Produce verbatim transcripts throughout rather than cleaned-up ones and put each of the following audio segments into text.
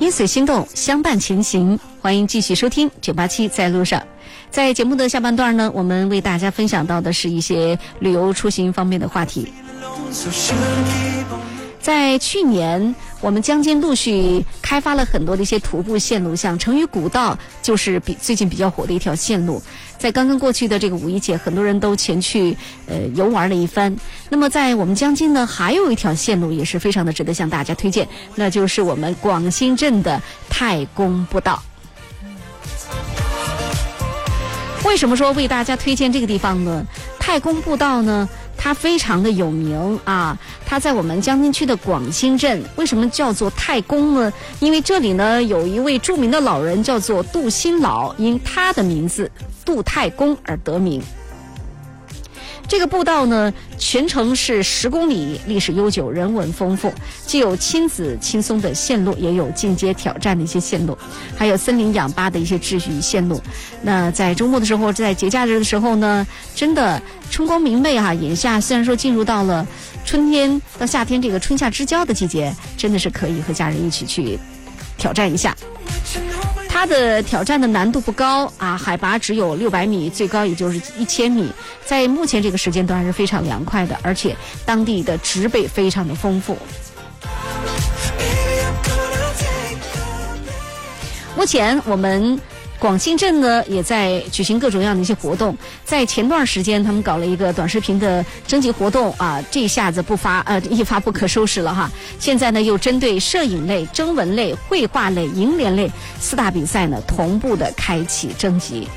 音随心动，相伴前行。欢迎继续收听九八七在路上。在节目的下半段呢，我们为大家分享到的是一些旅游出行方面的话题。在去年，我们江津陆续开发了很多的一些徒步线路，像成渝古道就是比最近比较火的一条线路。在刚刚过去的这个五一节，很多人都前去呃游玩了一番。那么在我们江津呢，还有一条线路也是非常的值得向大家推荐，那就是我们广兴镇的太公步道。为什么说为大家推荐这个地方呢？太公步道呢，它非常的有名啊，它在我们江津区的广兴镇。为什么叫做太公呢？因为这里呢有一位著名的老人叫做杜新老，因他的名字杜太公而得名。这个步道呢，全程是十公里，历史悠久，人文丰富，既有亲子轻松的线路，也有进阶挑战的一些线路，还有森林氧吧的一些治愈线路。那在周末的时候，在节假日的时候呢，真的春光明媚哈、啊。眼下虽然说进入到了春天到夏天这个春夏之交的季节，真的是可以和家人一起去挑战一下。它的挑战的难度不高啊，海拔只有六百米，最高也就是一千米，在目前这个时间段是非常凉快的，而且当地的植被非常的丰富。目前我们广兴镇呢也在举行各种各样的一些活动，在前段时间他们搞了一个短视频的征集活动啊，这一下子不发呃一发不可收拾了哈。现在呢又针对摄影类、征文类、绘画类、楹联类四大比赛呢同步的开启征集。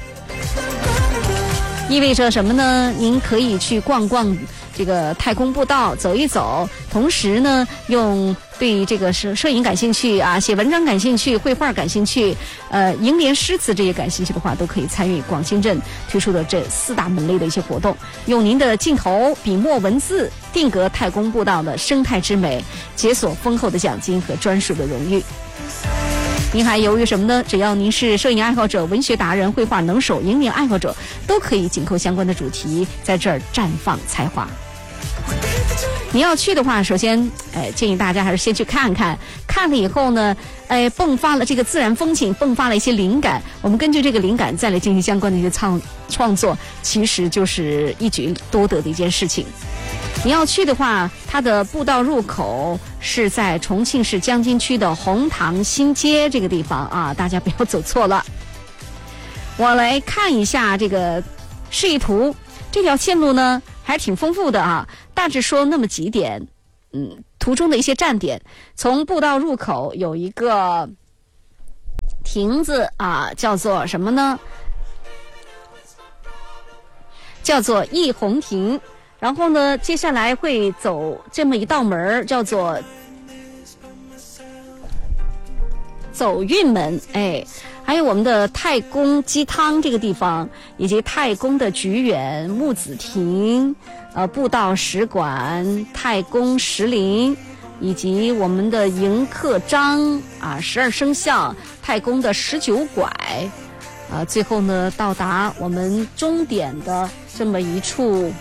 意味着什么呢？您可以去逛逛这个太公步道走一走，同时呢用对这个摄摄影感兴趣啊，写文章感兴趣，绘画感兴趣，呃楹联诗词这些感兴趣的话，都可以参与广兴镇推出的这四大门类的一些活动，用您的镜头、笔墨、文字定格太公步道的生态之美，解锁丰厚的奖金和专属的荣誉。您还犹豫什么呢？只要您是摄影爱好者、文学达人、绘画能手、楹联爱好者，都可以紧扣相关的主题，在这儿绽放才华。你要去的话，首先，哎，建议大家还是先去看看，看了以后呢，哎，迸发了这个自然风景，迸发了一些灵感，我们根据这个灵感再来进行相关的一些创创作，其实就是一举多得的一件事情。你要去的话，它的步道入口是在重庆市江津区的红塘新街这个地方啊，大家不要走错了。我来看一下这个示意图，这条线路呢还挺丰富的啊，大致说那么几点，嗯，途中的一些站点，从步道入口有一个亭子啊，叫做什么呢？叫做义红亭。然后呢，接下来会走这么一道门，叫做走运门，哎，还有我们的太公鸡汤这个地方，以及太公的菊园、木子亭、呃步道使馆、太公石林，以及我们的迎客章啊、十二生肖、太公的十九拐，啊，最后呢到达我们终点的这么一处。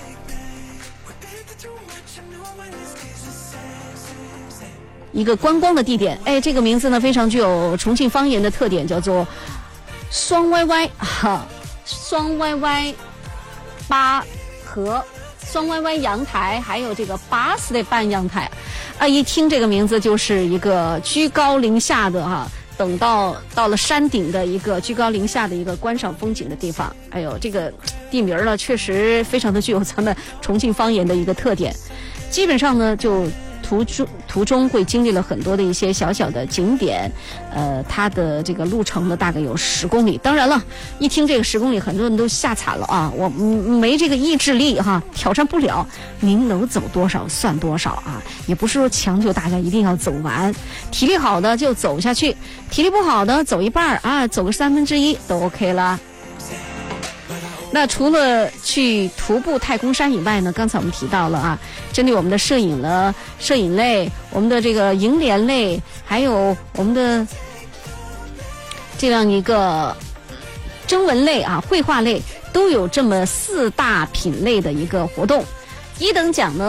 一个观光的地点，哎，这个名字呢非常具有重庆方言的特点，叫做双歪歪哈，双歪歪八和双歪歪阳台，还有这个八十的半阳台啊，一听这个名字就是一个居高临下的哈，等到到了山顶的一个居高临下的一个观赏风景的地方。哎呦，这个地名呢确实非常的具有咱们重庆方言的一个特点，基本上呢就途中途中会经历了很多的一些小小的景点，呃，它的这个路程呢大概有十公里。当然了，一听这个十公里，很多人都吓惨了啊！我没这个意志力哈，挑战不了。您能走多少算多少啊！也不是说强求大家一定要走完，体力好的就走下去，体力不好的走一半啊，走个三分之一都 OK 了。那除了去徒步太公山以外呢，刚才我们提到了啊，针对我们的摄影了、摄影类、我们的这个楹联类，还有我们的这样一个征文类啊、绘画类，都有这么四大品类的一个活动。一等奖呢，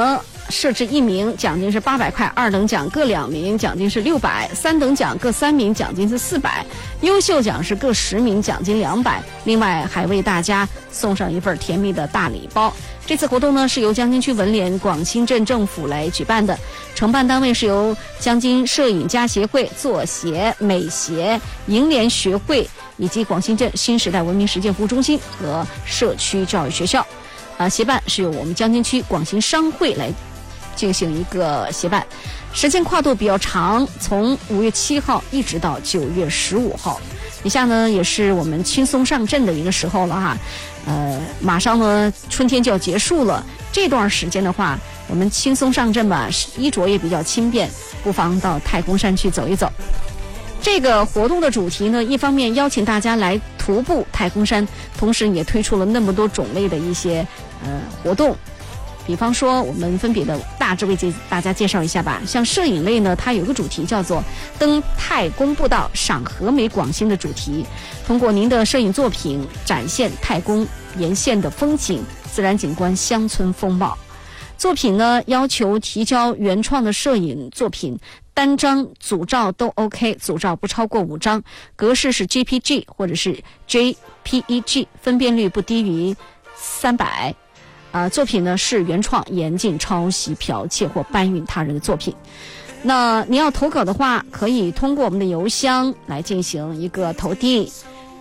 设置一名，奖金是八百块；二等奖各两名，奖金是六百；三等奖各三名，奖金是四百；优秀奖是各十名，奖金两百。另外还为大家送上一份甜蜜的大礼包。这次活动呢是由江津区文联广兴镇政府来举办的，承办单位是由江津摄影家协会、作协、美协、银联学会以及广兴镇新时代文明实践服务中心和社区教育学校。啊，协办是由我们江津区广兴商会来进行一个协办，时间跨度比较长，从五月七号一直到九月十五号。以下呢也是我们轻松上阵的一个时候了哈，呃，马上呢春天就要结束了，这段时间的话，我们轻松上阵吧，衣着也比较轻便，不妨到太公山去走一走。这个活动的主题呢，一方面邀请大家来徒步太公山，同时也推出了那么多种类的一些呃活动。比方说我们分别的大致为大家介绍一下吧。像摄影类呢，它有个主题叫做登太公步道赏和美广兴的主题，通过您的摄影作品展现太公沿线的风景、自然景观、乡村风貌。作品呢要求提交原创的摄影作品，单张组照都 OK， 组照不超过五张，格式是 J P G 或者是 J P E G， 分辨率不低于三百。啊，作品呢是原创，严禁抄袭、剽窃或搬运他人的作品。那你要投稿的话，可以通过我们的邮箱来进行一个投递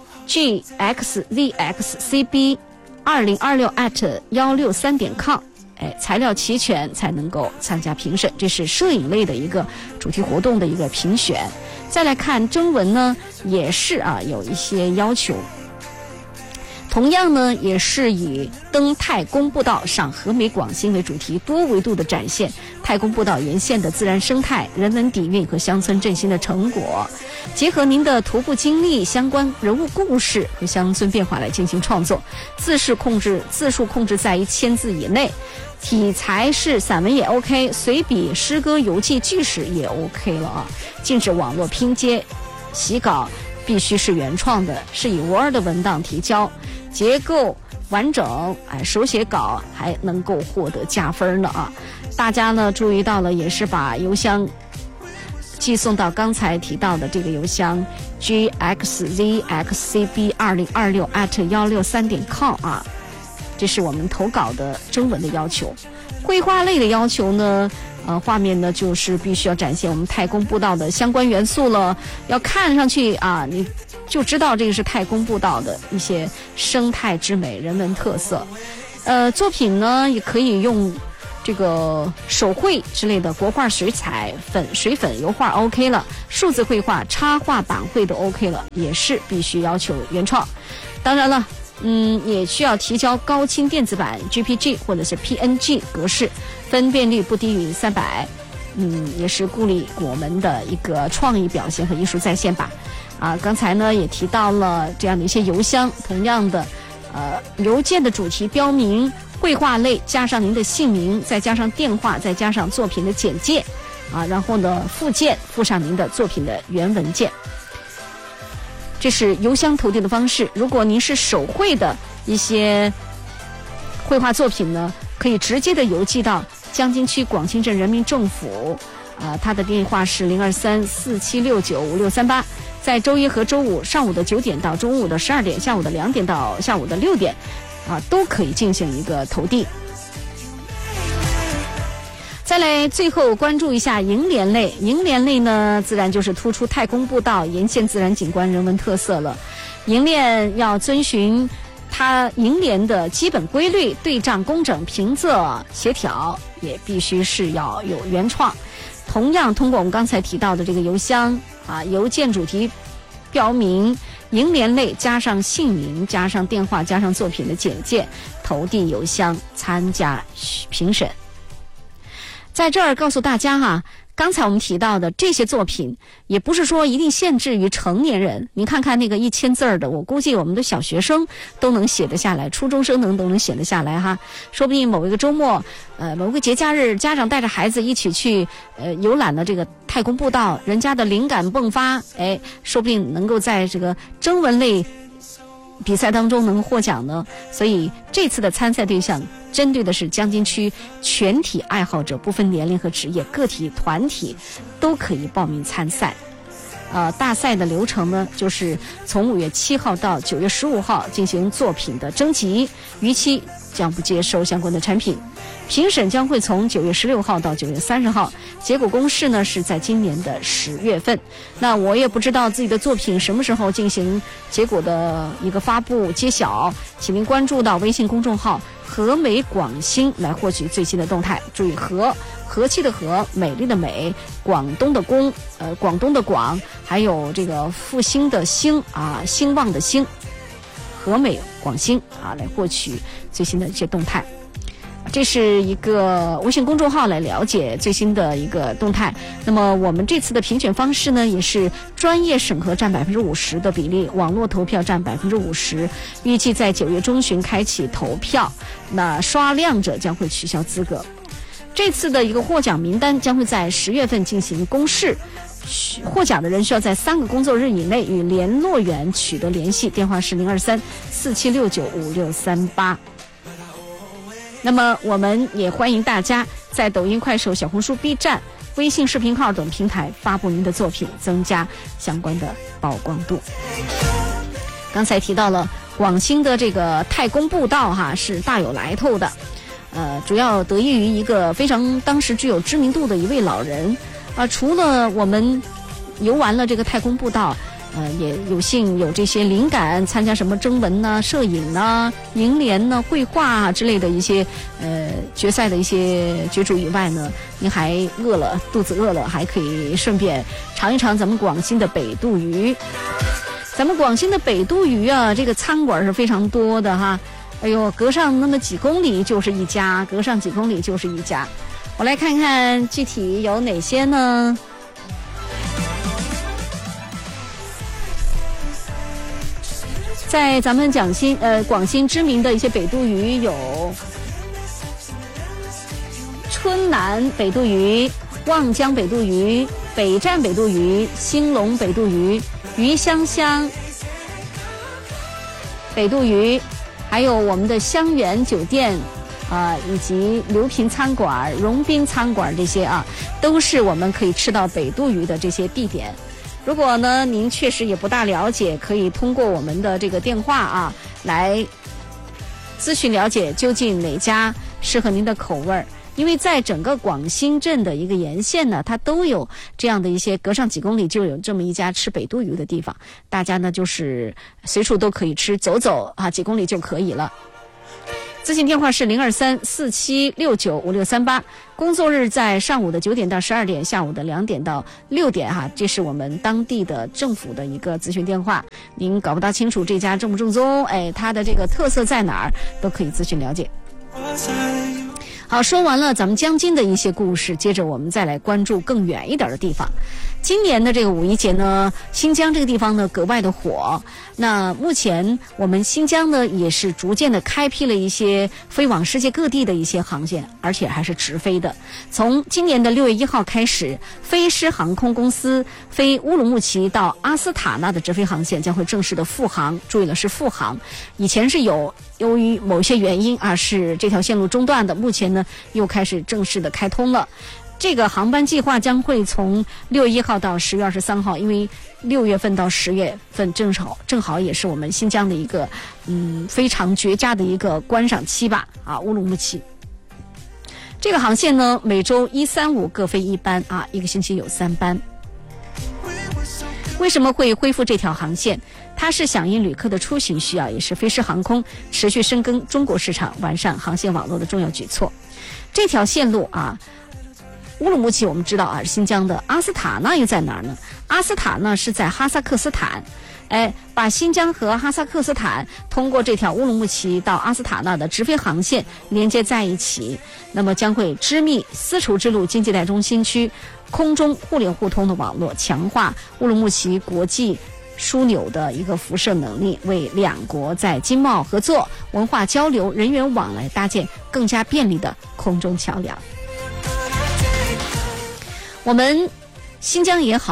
，g x z x c b 二零二六 at 幺六三点 com。哎，材料齐全才能够参加评审，这是摄影类的一个主题活动的一个评选。再来看征文呢，也是啊有一些要求。同样呢，也是以登太公步道赏和美广兴为主题，多维度的展现太公步道沿线的自然生态、人文底蕴和乡村振兴的成果，结合您的徒步经历、相关人物故事和乡村变化来进行创作。字数控制字数控制在一千字以内，题材是散文也 OK， 随笔、诗歌、游记、纪实也 OK 了啊。禁止网络拼接、洗稿，必须是原创的，是以 Word 文档提交。结构完整，哎，手写稿还能够获得加分呢啊！大家呢注意到了，也是把邮箱寄送到刚才提到的这个邮箱 g x z x c b 二零二六 at 幺六三点 com 啊，这是我们投稿的征文的要求。绘画类的要求呢，呃，画面呢就是必须要展现我们太公步道的相关元素了，要看上去啊，你就知道这个是太公步道的一些生态之美、人文特色。呃，作品呢也可以用这个手绘之类的国画、水彩、粉、水粉、油画 OK 了，数字绘画、插画、版绘都 OK 了，也是必须要求原创。当然了，嗯，也需要提交高清电子版 J P G 或者是 P N G 格式，分辨率不低于三百。嗯，也是鼓励我们的一个创意表现和艺术再现吧。啊，刚才呢也提到了这样的一些邮箱，同样的，呃，邮件的主题标明绘画类，加上您的姓名，再加上电话，再加上作品的简介，啊，然后呢附件附上您的作品的原文件。这是邮箱投递的方式。如果您是手绘的一些绘画作品呢，可以直接的邮寄到江津区广兴镇人民政府，啊、呃，他的电话是零二三四七六九五六三八。在周一和周五上午的九点到中午的十二点，下午的两点到下午的六点，啊，都可以进行一个投递。再来，最后关注一下楹联类。楹联类呢，自然就是突出太公步道沿线自然景观、人文特色了。楹联要遵循它楹联的基本规律，对仗工整、平仄协调，也必须是要有原创。同样，通过我们刚才提到的这个邮箱啊，邮件主题标明楹联类，加上姓名，加上电话，加上作品的简介，投递邮箱参加评审。在这儿告诉大家哈，刚才我们提到的这些作品，也不是说一定限制于成年人。您看看那个一千字的，我估计我们的小学生都能写得下来，初中生能都能写得下来哈。说不定某一个周末，呃，某个节假日，家长带着孩子一起去，呃，游览了这个太公步道，人家的灵感迸发，哎，说不定能够在这个征文类比赛当中能获奖呢？所以这次的参赛对象针对的是江津区全体爱好者，不分年龄和职业，个体团体都可以报名参赛。呃，大赛的流程呢，就是从五月七号到九月十五号进行作品的征集，逾期将不接收相关的产品。评审将会从九月十六号到九月三十号，结果公示呢是在今年的十月份。那我也不知道自己的作品什么时候进行结果的一个发布揭晓，请您关注到微信公众号和美广新来获取最新的动态。注意和和气的和，美丽的美，广东的公，呃，广东的广，还有这个复兴的兴啊，兴旺的兴，和美广新啊，来获取最新的一些动态。这是一个微信公众号来了解最新的一个动态。那么我们这次的评选方式呢，也是专业审核占百分之五十的比例，网络投票占百分之五十，预计在九月中旬开启投票，那刷量者将会取消资格。这次的一个获奖名单将会在十月份进行公示，获奖的人需要在三个工作日以内与联络员取得联系，电话是零二三四七六九五六三八。那么我们也欢迎大家在抖音、快手、小红书、B 站、微信视频号等平台发布您的作品，增加相关的曝光度。刚才提到了广兴的这个太公步道哈，是大有来头的，呃，主要得益于一个非常当时具有知名度的一位老人啊、呃。除了我们游完了这个太公步道，呃，也有幸有这些灵感，参加什么征文呐、摄影呐、楹联呐、绘画啊之类的一些呃决赛的一些角逐以外呢，您还饿了，肚子饿了，还可以顺便尝一尝咱们广兴的北肚鱼。咱们广兴的北肚鱼啊，这个餐馆是非常多的哈。哎呦，隔上那么几公里就是一家，隔上几公里就是一家。我来看看具体有哪些呢？在咱们广兴呃广兴知名的一些北肚鱼有春南北肚鱼、望江北肚鱼、北站北肚鱼、兴隆北肚鱼、鱼香香北肚鱼，还有我们的香园酒店啊、呃，以及刘平餐馆、荣斌餐馆，这些啊，都是我们可以吃到北肚鱼的这些地点。如果呢您确实也不大了解，可以通过我们的这个电话啊来咨询了解究竟哪家适合您的口味儿。因为在整个广兴镇的一个沿线呢，它都有这样的一些隔上几公里就有这么一家吃北肚鱼的地方，大家呢就是随处都可以吃，走走啊几公里就可以了。咨询电话是零二三四七六九五六三八，工作日在上午的九点到十二点，下午的两点到六点哈，这是我们当地的政府的一个咨询电话。您搞不大清楚这家正不正宗，哎，它的这个特色在哪儿，都可以咨询了解。好，说完了咱们江津的一些故事，接着我们再来关注更远一点的地方。今年的这个五一节呢，新疆这个地方呢格外的火。那目前我们新疆呢也是逐渐的开辟了一些飞往世界各地的一些航线，而且还是直飞的。从今年的六月一号开始，飞狮航空公司飞乌鲁木齐到阿斯塔纳的直飞航线将会正式的复航，注意了，是复航。以前是有由于某些原因啊，是这条线路中断的，目前呢又开始正式的开通了。这个航班计划将会从六月一号到十月二十三号，因为六月份到十月份正好正好也是我们新疆的一个嗯非常绝佳的一个观赏期吧啊，乌鲁木齐。这个航线呢，每周一三五各飞一班啊，一个星期有三班。为什么会恢复这条航线？它是响应旅客的出行需要，也是飞狮航空持续深耕中国市场、完善航线网络的重要举措。这条线路啊，乌鲁木齐我们知道啊是新疆的，阿斯塔纳又在哪儿呢？阿斯塔纳是在哈萨克斯坦，哎，把新疆和哈萨克斯坦通过这条乌鲁木齐到阿斯塔纳的直飞航线连接在一起，那么将会织密丝绸之路经济带中心区空中互联互通的网络，强化乌鲁木齐国际枢纽的一个辐射能力，为两国在经贸合作、文化交流、人员往来搭建更加便利的空中桥梁。我们新疆也好，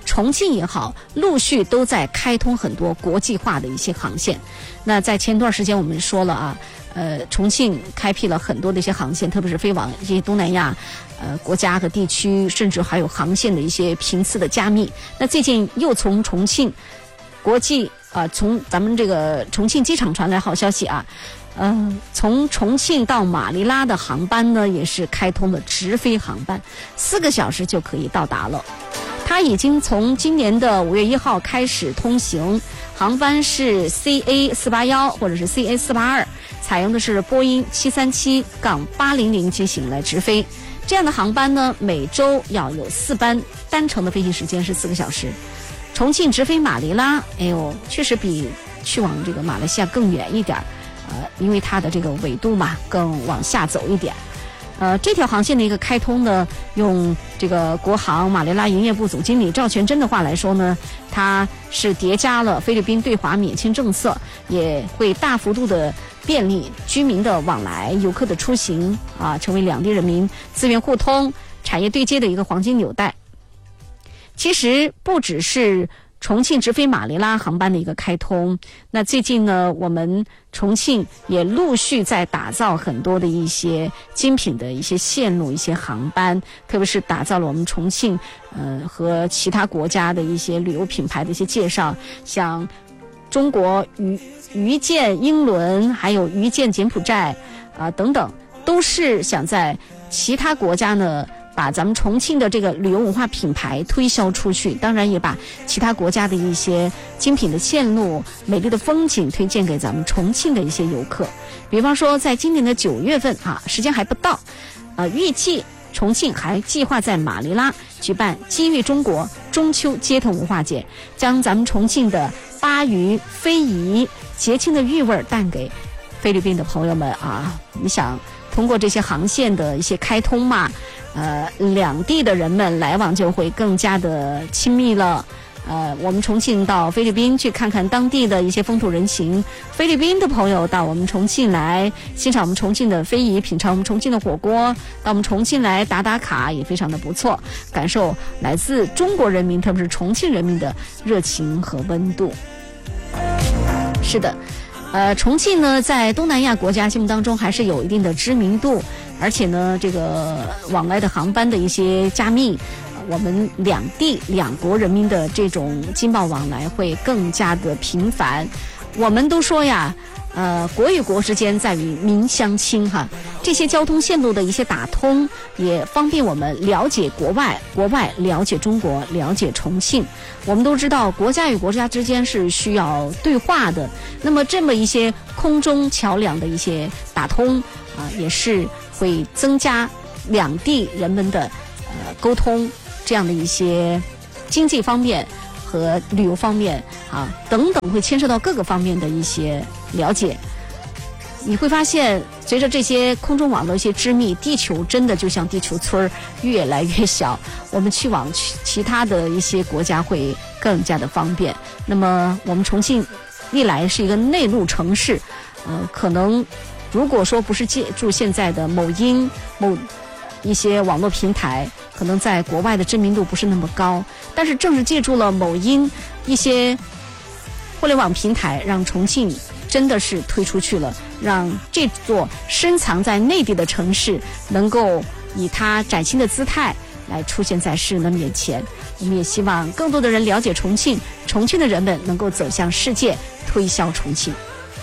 重庆也好，陆续都在开通很多国际化的一些航线。那在前段时间我们说了啊，呃，重庆开辟了很多的一些航线，特别是飞往一些东南亚呃国家和地区，甚至还有航线的一些频次的加密。那最近又从重庆国际啊、呃，从咱们这个重庆机场传来好消息啊，呃，从重庆到马尼拉的航班呢，也是开通了直飞航班，四个小时就可以到达了。它已经从今年的五月一号开始通行，航班是 C A 四八一或者是 C A 四八二，采用的是波音七三七八零零机型来直飞。这样的航班呢，每周要有四班，单程的飞行时间是四个小时。重庆直飞马尼拉，哎呦，确实比去往这个马来西亚更远一点，呃，因为它的这个纬度嘛，更往下走一点。呃，这条航线的一个开通呢，用这个国航马尼拉营业部总经理赵全真的话来说呢，它是叠加了菲律宾对华免签政策，也会大幅度的便利居民的往来、游客的出行啊，成为两地人民资源互通、产业对接的一个黄金纽带。其实不只是重庆直飞马尼拉航班的一个开通，那最近呢，我们重庆也陆续在打造很多的一些精品的一些线路、一些航班，特别是打造了我们重庆呃和其他国家的一些旅游品牌的一些介绍，像中国渔渔建英伦，还有渔建柬埔寨啊、呃、等等，都是想在其他国家呢，把咱们重庆的这个旅游文化品牌推销出去，当然也把其他国家的一些精品的线路、美丽的风景推荐给咱们重庆的一些游客。比方说，在今年的九月份啊，时间还不到，呃，预计重庆还计划在马尼拉举办机遇中国中秋街头文化节，将咱们重庆的巴渝、非遗节庆的韵味带给菲律宾的朋友们啊。你想通过这些航线的一些开通嘛，呃，两地的人们来往就会更加的亲密了。呃，我们重庆到菲律宾去看看当地的一些风土人情，菲律宾的朋友到我们重庆来欣赏我们重庆的非遗，品尝我们重庆的火锅，到我们重庆来打打卡也非常的不错，感受来自中国人民，特别是重庆人民的热情和温度。是的。呃，重庆呢，在东南亚国家心目当中还是有一定的知名度，而且呢，这个往来的航班的一些加密，我们两地两国人民的这种经贸往来会更加的频繁。我们都说呀，呃，国与国之间在于民相亲哈，这些交通线路的一些打通，也方便我们了解国外，国外了解中国，了解重庆。我们都知道，国家与国家之间是需要对话的，那么这么一些空中桥梁的一些打通啊、呃，也是会增加两地人们的呃沟通，这样的一些经济方面和旅游方面啊等等，会牵涉到各个方面的一些了解。你会发现，随着这些空中网络一些织密，地球真的就像地球村越来越小，我们去往其他的一些国家会更加的方便。那么我们重庆历来是一个内陆城市，呃，可能如果说不是借助现在的某音某一些网络平台，可能在国外的知名度不是那么高，但是正是借助了某音一些互联网平台，让重庆真的是推出去了，让这座深藏在内地的城市能够以它崭新的姿态来出现在世人的面前。我们也希望更多的人了解重庆，重庆的人们能够走向世界，推销重庆。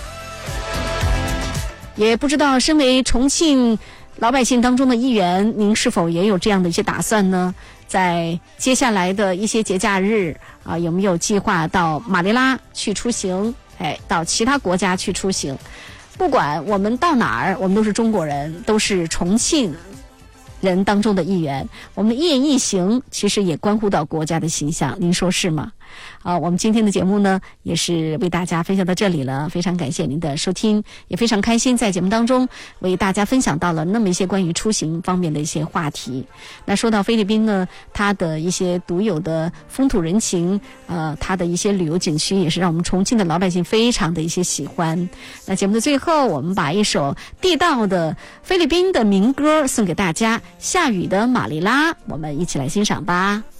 也不知道身为重庆老百姓当中的一员，您是否也有这样的一些打算呢？在接下来的一些节假日啊，有没有计划到马尼拉去出行？哎，到其他国家去出行？不管我们到哪儿，我们都是中国人，都是重庆人当中的一员。我们的一言一行其实也关乎到国家的形象，您说是吗？啊，我们今天的节目呢，也是为大家分享到这里了，非常感谢您的收听，也非常开心在节目当中为大家分享到了那么一些关于出行方面的一些话题。那说到菲律宾呢，它的一些独有的风土人情，呃，它的一些旅游景区也是让我们重庆的老百姓非常的一些喜欢。那节目的最后，我们把一首地道的菲律宾的民歌送给大家，下雨的马尼拉，我们一起来欣赏吧。